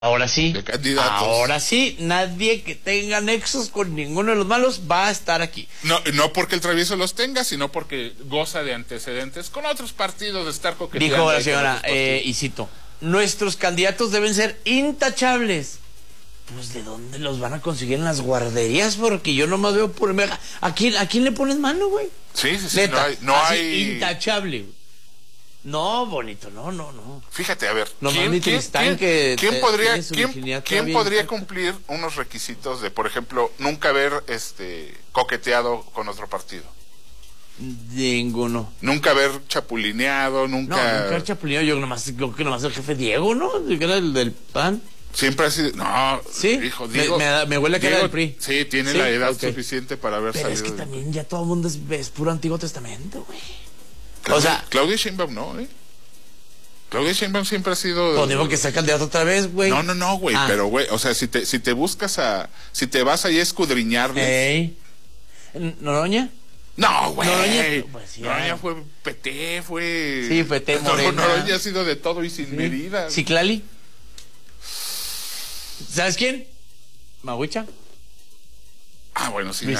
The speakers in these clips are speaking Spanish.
de candidatos. Ahora sí, nadie que tenga nexos con ninguno de los malos va a estar aquí. No porque el travieso los tenga, sino porque goza de antecedentes con otros partidos de estar coqueteando. Dijo la señora, y cito, nuestros candidatos deben ser intachables. Pues, ¿de dónde los van a conseguir en las guarderías? Porque yo nomás veo por... ¿A quién le pones mano, güey? Sí. Neta, no así, hay... intachable, güey. No, bonito, no. Fíjate, a ver, ¿quién podría cumplir unos requisitos de, por ejemplo, nunca haber coqueteado con otro partido? Ninguno. Nunca haber chapulineado, nunca haber chapulineado. Yo creo que nomás el jefe Diego, ¿no? Que era el del PAN. Siempre ha sido... No, ¿sí? Hijo, Diego, me huele a que era del PRI. Sí, tiene la edad suficiente para haber pero salido. Pero es que también ya todo el mundo es puro Antiguo Testamento, güey. Claudia Sheinbaum no, Claudia Sheinbaum siempre ha sido... Pues digo que sea candidato otra vez, güey. No, güey, pero güey, o sea, si te buscas si te vas ahí a escudriñarles... ¿Noroña? No, güey. Noroña, pues, Noroña fue PT, fue... Sí, PT, Morena. Noroña ha sido de todo y sin medida. Citlali. ¿Sabes quién? Mahuicha. Bueno, sí,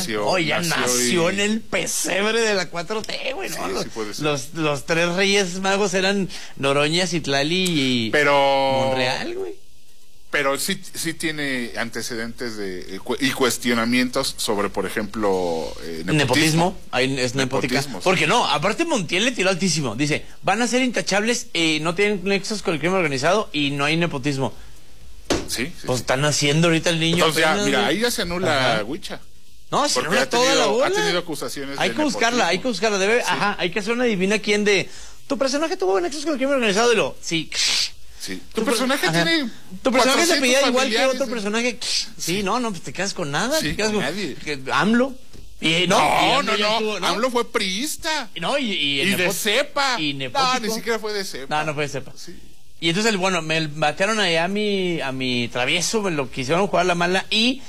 nació en el pesebre de la 4T, güey, ¿no? Sí puede ser. Los tres reyes magos eran Noroña, Citlali y Monreal, güey. Pero sí tiene antecedentes y cuestionamientos sobre, por ejemplo, nepotismo. Es nepótica. Sí. Porque no, aparte Montiel le tiró altísimo. Dice, van a ser intachables, no tienen nexos con el crimen organizado y no hay nepotismo. Sí. Pues están haciendo ahorita el niño. Entonces ahí ya se anula Huicha. No, se anula toda la bola. Ha tenido acusaciones hay que buscarla. Hay que hacer una divina quién de... Tu personaje tuvo nexos con el crimen organizado Sí. Tu personaje tiene... Tu personaje se pedía igual que otro personaje. Sí, no, pues te quedas con nada. Sí, te quedas con nadie. AMLO. No. AMLO fue priista. No, y de cepa. Y nepótico. No, ni siquiera fue de cepa. No fue de cepa. Sí. Y entonces, me batearon allá a mi travieso, me lo quisieron jugar la mala y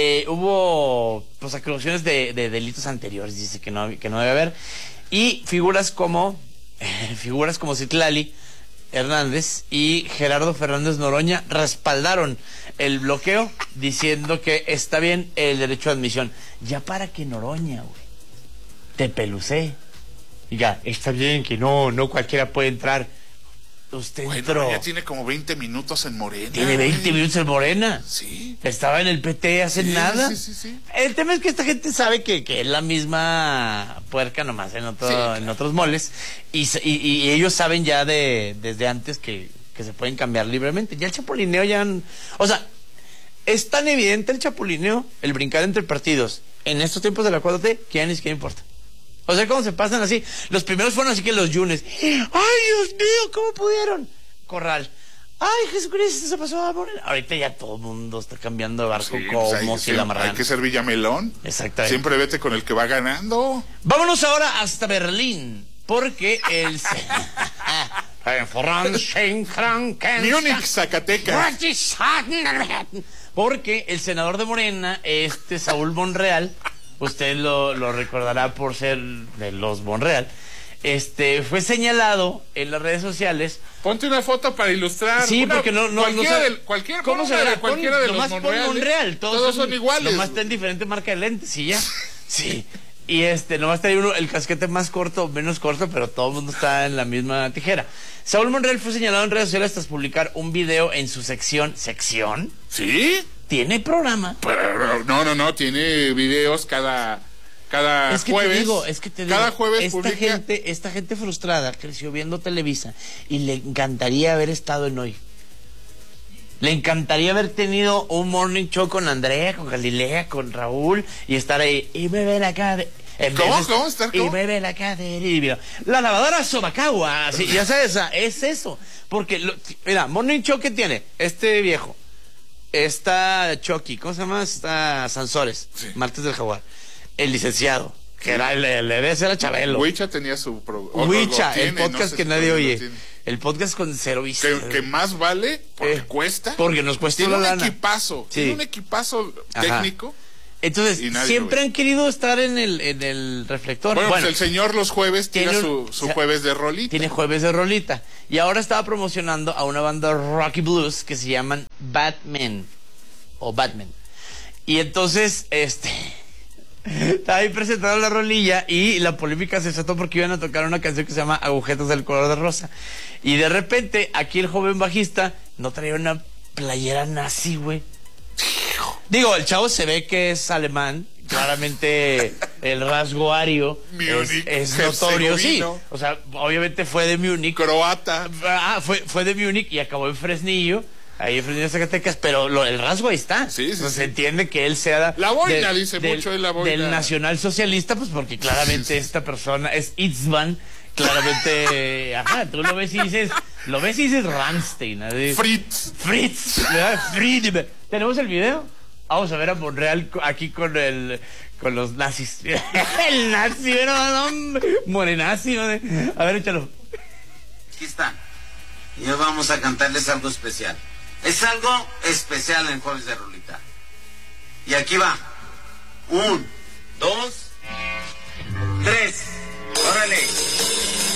hubo pues acusaciones de delitos anteriores, dice que no debe haber. Y figuras como Citlali Hernández y Gerardo Fernández Noroña respaldaron el bloqueo diciendo que está bien el derecho de admisión. Ya para que Noroña, güey, te pelucé. Ya, está bien que no cualquiera puede entrar. Usted entró. Ya tiene como 20 minutos en Morena. Tiene 20 minutos en Morena. Sí. Estaba en el PT hace nada. Sí. El tema es que esta gente sabe que es la misma puerca nomás en otros moles. Y ellos saben ya desde antes que se pueden cambiar libremente. Ya el chapulineo o sea, es tan evidente el chapulineo, el brincar entre partidos en estos tiempos de la 4T, que ya ni siquiera importa. O sea, cómo se pasan así. Los primeros fueron así que los Yunes. ¡Ay, Dios mío! ¿Cómo pudieron? Corral. ¡Ay, Jesucristo! Se pasó a Morena. Ahorita ya todo el mundo está cambiando de barco como si la marrana. Hay que ser Villamelón. Exactamente. Siempre vete con el que va ganando. Vámonos ahora hasta Berlín. Porque el... Múnich, Zacatecas. Porque el senador de Morena, Saúl Monreal... Usted lo recordará por ser de los Monreal. Fue señalado en las redes sociales. Ponte una foto para ilustrar. Sí, porque ¿Cómo se verá? Cualquiera de los Monreal. Todos son iguales. Nomás está en diferente marca de lentes y ya. Sí. Y nomás trae uno, el casquete más corto, menos corto, pero todo el mundo está en la misma tijera. Saúl Monreal fue señalado en redes sociales tras publicar un video en su sección. ¿Sí? Tiene programa. Pero, no, tiene videos cada jueves. Cada jueves publica. Esta gente frustrada creció viendo Televisa y le encantaría haber estado en Hoy. Le encantaría haber tenido un morning show con Andrea, con Galilea, con Raúl y estar ahí. Y me ven acá. ¿Cómo? Y me ven acá de la lavadora Sobacagua. Sí, ya sabes, es eso. Porque, mira, morning show que tiene este viejo. Está Chucky, ¿cómo se llama? Está Sansores, sí. Martes del Jaguar. El licenciado, que era el era Chabelo. Huicha tenía su Huicha, el podcast que nadie oye. El podcast con cero vista. Que más vale porque cuesta. Porque nos cuesta tiene una un lana. Tiene un equipazo técnico. Entonces, siempre han querido estar en el reflector. Bueno, pues el señor los jueves tiene su jueves de rolita. Tiene jueves de rolita. Y ahora estaba promocionando a una banda rock y blues que se llaman Batman. O Batman. Y entonces, estaba ahí presentando la rolilla y la polémica se desató porque iban a tocar una canción que se llama Agujetas del color de rosa. Y de repente, aquí el joven bajista no traía una playera nazi, güey. Digo, el chavo se ve que es alemán, claramente el rasgo ario es notorio, sí. O sea, obviamente fue de Múnich. Croata. Fue de Múnich y acabó en Fresnillo, ahí en Fresnillo, Zacatecas, pero el rasgo ahí está. Sí, sí, se entiende que él sea... La boina, dice mucho de la boina. Del nacionalsocialista, pues porque claramente esta persona es Itzvan, claramente, tú lo ves y dices Rammstein. Fritz. Friedberg. ¿Tenemos el video? Vamos a ver a Monreal aquí con los nazis. El nazi, no, morenazi, ¿no? A ver, échalo. Aquí está. Y hoy vamos a cantarles algo especial. Es algo especial en Jueves de Rolita. Y aquí va. 1,